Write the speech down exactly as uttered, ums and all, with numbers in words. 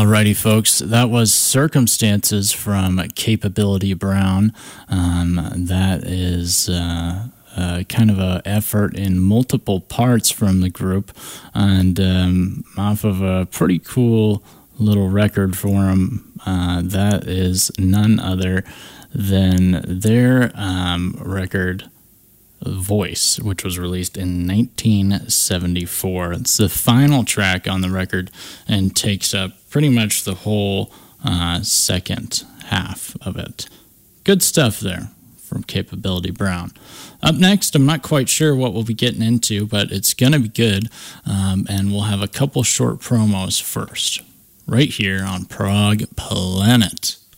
Alrighty, folks, that was Circumstances from Capability Brown. Um, that is uh, uh, kind of an effort in multiple parts from the group, and um, off of a pretty cool little record for them. Uh, that is none other than their um, record, Voice, which was released in nineteen seventy-four. It's the final track on the record and takes up pretty much the whole uh, second half of it. Good stuff there from Capability Brown. Up next, I'm not quite sure what we'll be getting into, but it's going to be good, um, and we'll have a couple short promos first, right here on Prog Planet.